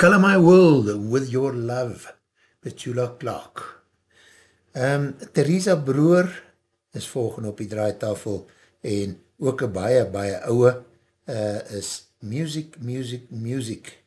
Color My World with Your Love, Petula Clark. Theresa Broer is volgende op die draaitafel en ook een baie ouwe is Music, Music, Music